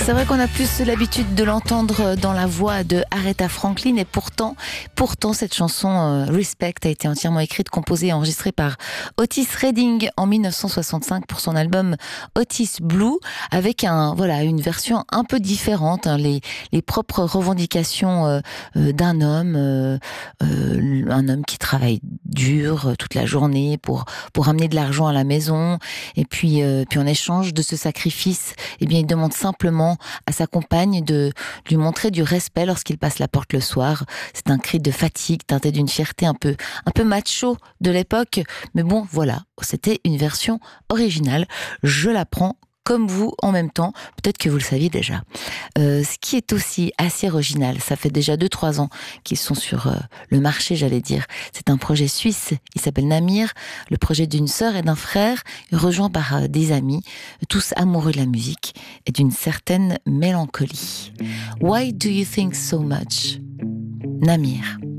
C'est vrai qu'on a plus l'habitude de l'entendre dans la voix de Aretha Franklin et pourtant cette chanson Respect a été entièrement écrite, composée et enregistrée par Otis Redding en 1965 pour son album Otis Blue, avec une version un peu différente, les propres revendications d'un homme, un homme qui travaille dur toute la journée pour amener de l'argent à la maison, et puis en échange de ce sacrifice, il demande simplement à sa compagne de lui montrer du respect lorsqu'il passe la porte le soir. C'est un cri de fatigue teinté d'une fierté un peu macho de l'époque, mais bon, voilà, c'était une version originale. Je la prends comme vous en même temps, peut-être que vous le saviez déjà. Ce qui est aussi assez original, ça fait déjà 2-3 ans qu'ils sont sur le marché, j'allais dire. C'est un projet suisse, il s'appelle Namir, le projet d'une sœur et d'un frère, rejoint par des amis, tous amoureux de la musique et d'une certaine mélancolie. Why do you think so much? Namir.